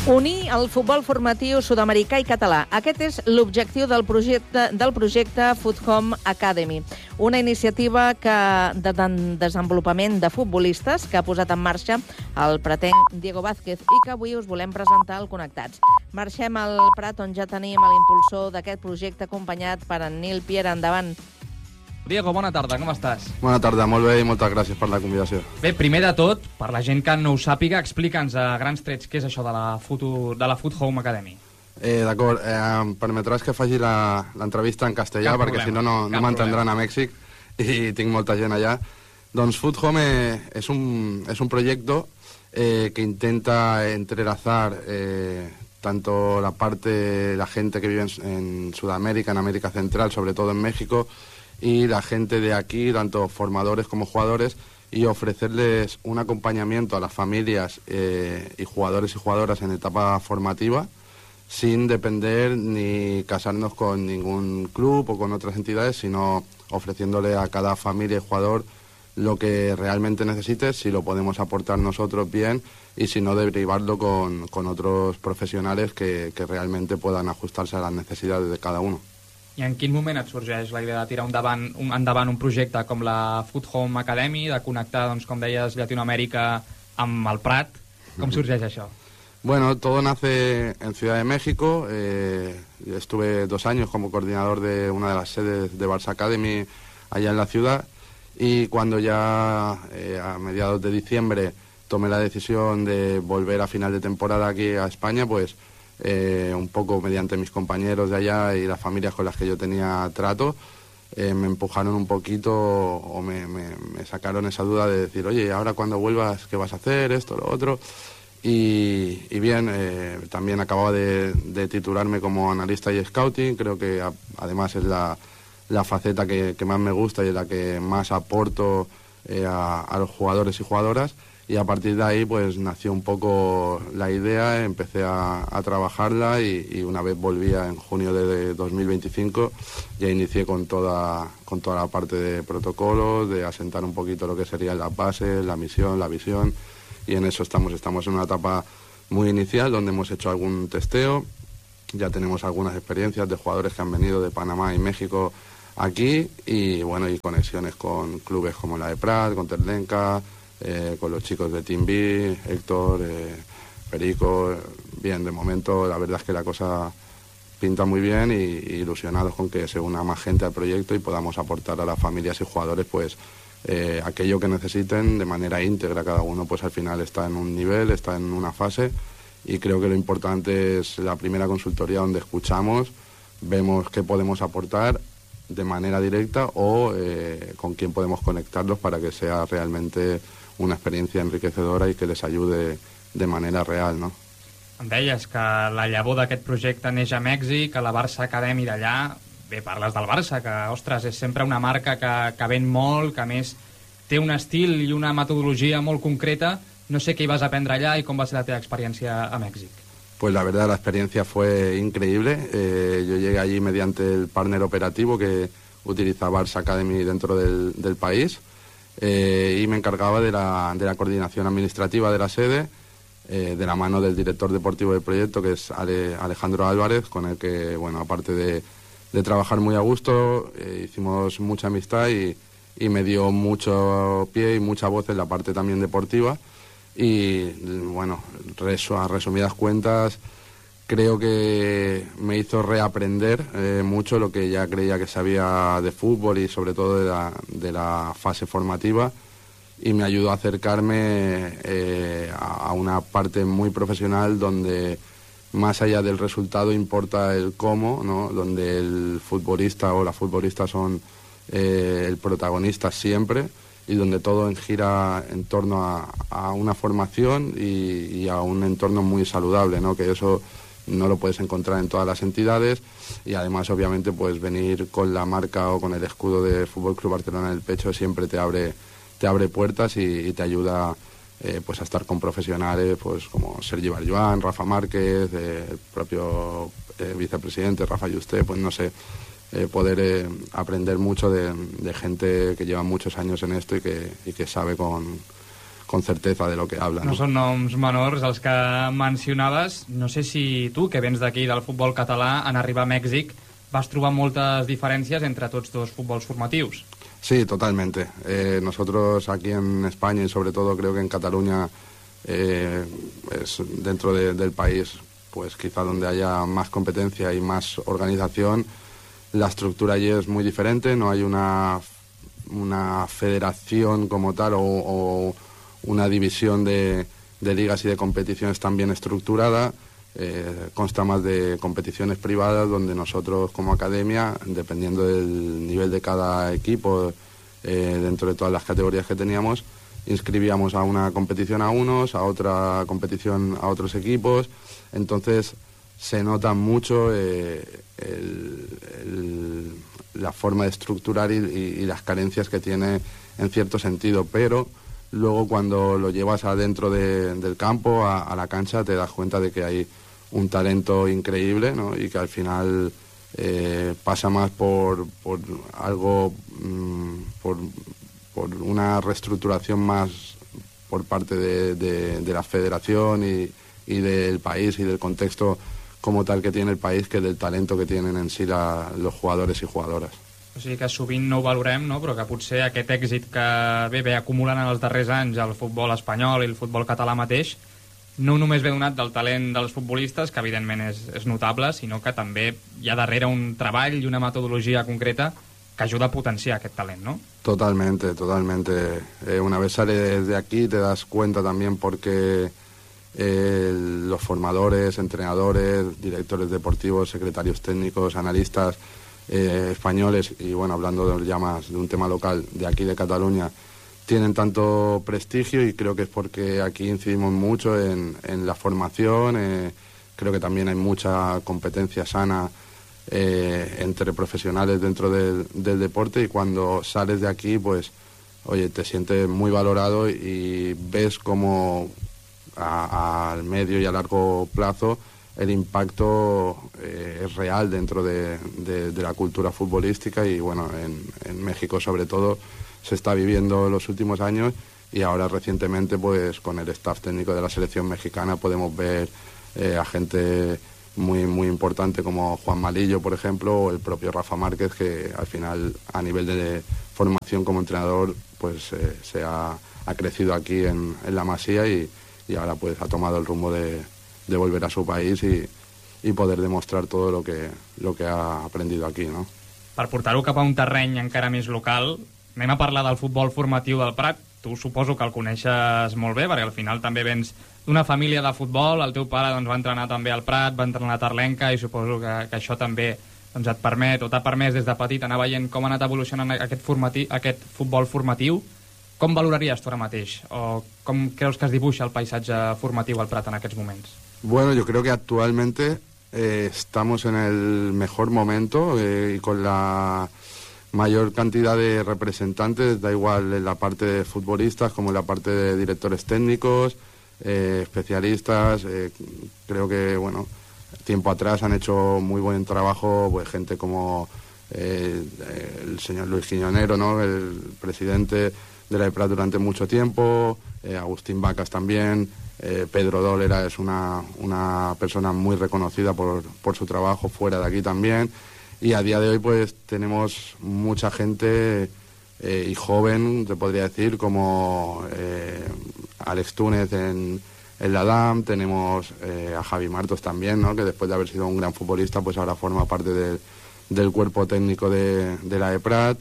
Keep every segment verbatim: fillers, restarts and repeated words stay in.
Unir el futbol formatiu sud-americà i català. Aquest és l'objectiu del projecte del projecte Foot Home Academy, una iniciativa que de desenvolupament de futbolistes que ha posat en marxa el pretenc Diego Vázquez i que avui us volem presentar al Connectats. Marxem al Prat, on ja tenim l'impulsor d'aquest projecte, acompanyat per en Nil Piera. Endavant. Diego, bona tarda, com estàs? Bona tarda, molt bé i moltes gràcies per la convidació. Bé, primer de tot, per la gent que no ho sàpiga, explica'ns a grans trets què és això de la, futur, de la Foot Home Academy. Eh, D'acord, eh, em permetràs que faci l'entrevista en castellà, Cap perquè problema, si no, no, no m'entendran a Mèxic i tinc molta gent allà. Doncs Foot Home és un, es un proyecto eh, que intenta entrelazar eh, tanto la parte, la gente que vive en, en Sudamérica, en América Central, sobre todo en México, y la gente de aquí, tanto formadores como jugadores, y ofrecerles un acompañamiento a las familias eh, y jugadores y jugadoras en etapa formativa, sin depender ni casarnos con ningún club o con otras entidades, sino ofreciéndole a cada familia y jugador lo que realmente necesite, si lo podemos aportar nosotros bien, y si no, derivarlo con, con otros profesionales que, que realmente puedan ajustarse a las necesidades de cada uno. I en quin moment et sorgeix la idea de tirar endavant un, endavant un projecte com la Foot Home Academy, de connectar, doncs, com deies, Llatinoamèrica amb el Prat? Com sorgeix això? Bueno, todo nace en Ciudad de México. Eh, estuve dos años como coordinador de una de las sedes de Barça Academy allá en la ciudad, y cuando ya eh, a mediados de diciembre tomé la decisión de volver a final de temporada aquí a España, pues Eh, un poco mediante mis compañeros de allá y las familias con las que yo tenía trato, eh, me empujaron un poquito o me, me, me sacaron esa duda de decir, oye, ahora cuando vuelvas, ¿qué vas a hacer? Esto, lo otro. Y, y bien, eh, también acababa de, de titularme como analista y scouting. Creo que a, además es la, la faceta que, que más me gusta y en la que más aporto eh, a, a los jugadores y jugadoras. Y a partir de ahí pues nació un poco la idea, empecé a, a trabajarla y, y una vez volvía en junio de dos mil veinticinco ya inicié con toda, con toda la parte de protocolos, de asentar un poquito lo que serían las bases, la misión, la visión, y en eso estamos, estamos en una etapa muy inicial donde hemos hecho algún testeo, ya tenemos algunas experiencias de jugadores que han venido de Panamá y México aquí, y bueno, y conexiones con clubes como la de Prat, con Terlenca, Eh, con los chicos de Team B, Héctor, eh, Perico. Bien, de momento la verdad es que la cosa pinta muy bien, y, y ilusionados con que se una más gente al proyecto y podamos aportar a las familias y jugadores pues eh, aquello que necesiten de manera íntegra. Cada uno pues al final está en un nivel, está en una fase, y creo que lo importante es la primera consultoría donde escuchamos, vemos qué podemos aportar de manera directa o eh, con quién podemos conectarlos para que sea realmente una experiencia enriquecedora i que les ayude de manera real, no? Em deies que la llavor d'aquest projecte neix a Mèxic, a la Barça Academy d'allà. Bé, parles del Barça, que, ostres, és sempre una marca que, que ven molt, que a més té un estil i una metodologia molt concreta. No sé què hi vas aprendre allà i com va ser la teva experiència a Mèxic. Pues la verdad la experiencia fue increíble. Eh, yo llegué allí mediante el partner operativo que utiliza Barça Academy dentro del, del país. Eh, y me encargaba de la, de la coordinación administrativa de la sede, eh, de la mano del director deportivo del proyecto, que es Ale, Alejandro Álvarez, con el que, bueno, aparte de, de trabajar muy a gusto, eh, hicimos mucha amistad y, y me dio mucho pie y mucha voz en la parte también deportiva. Y bueno, resu a resumidas cuentas, creo que me hizo reaprender eh, mucho lo que ya creía que sabía de fútbol y sobre todo de la, de la fase formativa, y me ayudó a acercarme eh, a, a una parte muy profesional donde más allá del resultado importa el cómo, ¿no? Donde el futbolista o la futbolista son eh, el protagonista siempre, y donde todo gira en torno a, a una formación y, y a un entorno muy saludable, ¿no? Que eso no lo puedes encontrar en todas las entidades, y además obviamente pues venir con la marca o con el escudo de Fútbol Club Barcelona en el pecho siempre te abre te abre puertas y, y te ayuda eh, pues a estar con profesionales pues como Sergi Barjuan, Rafa Márquez, eh, el propio eh, vicepresidente Rafa Yuste, pues no sé, eh, poder eh, aprender mucho de, de gente que lleva muchos años en esto y que, y que sabe con con certeza de lo que habla. No, no són noms menors els que mencionaves. No sé si tu, que vens d'aquí del futbol català, en arribar a Mèxic vas trobar moltes diferències entre tots dos futbols formatius. Sí, totalmente. Eh, nosotros aquí en España y sobre todo creo que en Cataluña eh, es dentro de, del país pues quizá donde haya más competencia y más organización. La estructura allí es muy diferente, no hay una, una federación como tal o, o una división de, de ligas y de competiciones tan bien estructurada. Eh, consta más de competiciones privadas donde nosotros como academia, dependiendo del nivel de cada equipo, eh, dentro de todas las categorías que teníamos, inscribíamos a una competición a unos, a otra competición a otros equipos. Entonces se nota mucho eh, el, el, la forma de estructurar y, y, y las carencias que tiene en cierto sentido, pero luego cuando lo llevas adentro de, del campo, a, a la cancha, te das cuenta de que hay un talento increíble, ¿no? Y que al final eh, pasa más por, por algo, mmm, por, por una reestructuración más por parte de, de, de la federación y, y del país y del contexto como tal que tiene el país, que del talento que tienen en sí la, los jugadores y jugadoras. O sigui que sovint no ho valorem, no? Però que potser aquest èxit que bé, bé acumulen en els darrers anys el futbol espanyol i el futbol català mateix no només ve donat del talent dels futbolistes, que evidentment és, és notable, sinó que també hi ha darrere un treball i una metodologia concreta que ajuda a potenciar aquest talent, ¿no? Totalmente, totalmente. Eh, una vez sales de aquí te das cuenta también porque eh, los formadores, entrenadores, directores deportivos, secretarios técnicos, analistas eh, españoles, y bueno, hablando de, ya más de un tema local, de aquí de Cataluña, tienen tanto prestigio, y creo que es porque aquí incidimos mucho en, en la formación. Eh, creo que también hay mucha competencia sana eh, entre profesionales dentro del, del deporte, y cuando sales de aquí pues oye, te sientes muy valorado y ves como al medio y a largo plazo el impacto eh, es real dentro de, de, de la cultura futbolística. Y bueno, en, en México sobre todo se está viviendo en los últimos años, y ahora recientemente pues con el staff técnico de la selección mexicana podemos ver eh, a gente muy muy importante como Juan Malillo, por ejemplo, o el propio Rafa Márquez, que al final a nivel de formación como entrenador pues eh, se ha, ha crecido aquí en, en la Masía, y, y ahora pues ha tomado el rumbo de, de volver a su país y, y poder demostrar todo lo que, lo que ha aprendido aquí, ¿no? Per portar-ho cap a un terreny encara més local, anem a parlar del futbol formatiu del Prat. Tu suposo que el coneixes molt bé, perquè al final també vens d'una família de futbol, el teu pare doncs, va entrenar també al Prat, va entrenar a Terlenca, i suposo que, que això també doncs, et permet, o t'ha permès des de petit anar veient com ha anat evolucionant aquest, formati, aquest futbol formatiu. Com valoraries tu ara mateix? O com creus que es dibuixa el paisatge formatiu al Prat en aquests moments? Bueno, yo creo que actualmente eh, estamos en el mejor momento eh, y con la mayor cantidad de representantes, da igual en la parte de futbolistas como en la parte de directores técnicos, eh, especialistas. Eh, creo que, bueno, tiempo atrás han hecho muy buen trabajo pues gente como eh, el señor Luis Quiñonero, ¿no? El presidente de la E P R A durante mucho tiempo, eh, Agustín Vacas también, eh, Pedro Dólera es una, una persona muy reconocida por, por su trabajo fuera de aquí también. Y a día de hoy pues tenemos mucha gente eh, y joven, te podría decir, como eh, Alex Túnez en, en la D A M, tenemos eh, a Javi Martos también, ¿no? Que después de haber sido un gran futbolista pues ahora forma parte de, del cuerpo técnico de, de la E P R A.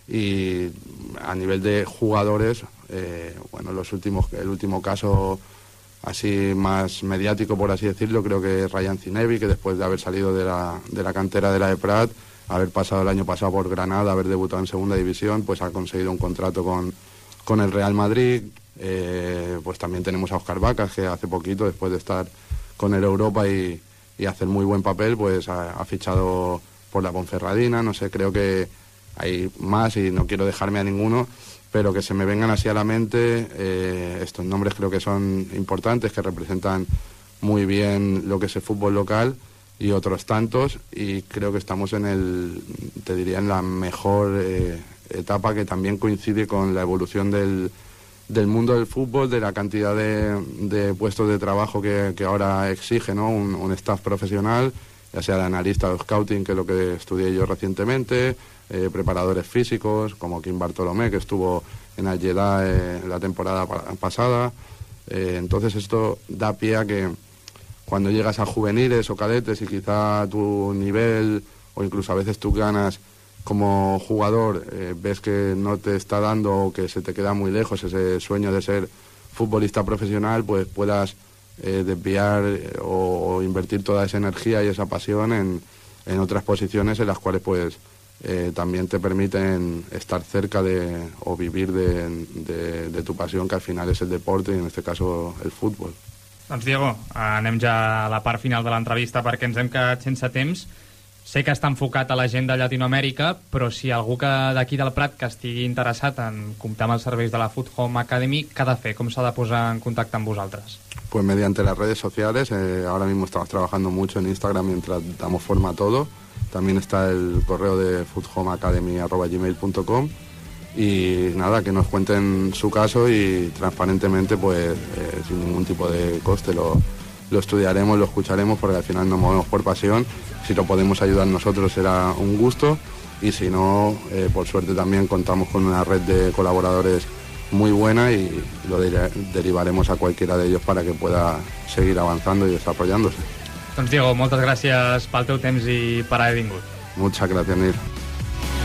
Y a nivel de jugadores, eh, bueno, los últimos, el último caso así más mediático, por así decirlo, creo que es Ryan Zinebi, que después de haber salido de la, de la cantera de la E P R A, haber pasado el año pasado por Granada, haber debutado en segunda división, pues ha conseguido un contrato con, con el Real Madrid. Eh, pues también tenemos a Óscar Vacas, que hace poquito, después de estar con el Europa y, y hacer muy buen papel, pues ha, ha fichado por la Ponferradina. No sé, creo que hay más y no quiero dejarme a ninguno, pero que se me vengan así a la mente, eh, estos nombres creo que son importantes, que representan muy bien lo que es el fútbol local y otros tantos, y creo que estamos en el, te diría, en la mejor eh, etapa, que también coincide con la evolución del, del mundo del fútbol, de la cantidad de, de puestos de trabajo que, que ahora exige, ¿no? un, un staff profesional, ya sea de analista o scouting, que es lo que estudié yo recientemente, eh, preparadores físicos, como Kim Bartolomé, que estuvo en Al Jeddah eh, la temporada pa pasada. Eh, entonces esto da pie a que cuando llegas a juveniles o cadetes y quizá tu nivel o incluso a veces tus ganas como jugador eh, ves que no te está dando o que se te queda muy lejos ese sueño de ser futbolista profesional, pues puedas eh, desviar eh, o, o invertir toda esa energía y esa pasión en, en otras posiciones en las cuales pues eh, también te permiten estar cerca de o vivir de, de, de tu pasión, que al final es el deporte y en este caso el fútbol. Doncs Diego, anem ja a la part final de l'entrevista perquè ens hem quedat sense temps. Sé que està enfocat a la gent de Llatinoamèrica, però si algú que d'aquí del Prat que estigui interessat en comptar amb els serveis de la Foot Home Academy, què ha de fer? Com s'ha de posar en contacte amb vosaltres? Pues mediante las redes sociales, eh, ahora mismo estamos trabajando mucho en Instagram mientras damos forma a todo. También está el correo de foothomeacademy arroba gmail punto com. Y nada, que nos cuenten su caso y transparentemente, pues eh, sin ningún tipo de coste lo, lo estudiaremos, lo escucharemos, porque al final nos movemos por pasión. Si lo podemos ayudar nosotros será un gusto, y si no, eh, por suerte también contamos con una red de colaboradores muy buena y lo de derivaremos a cualquiera de ellos para que pueda seguir avanzando y desarrollándose. Doncs Diego, moltes gràcies pel teu temps i per haver vingut. Muchas gracias, Nil.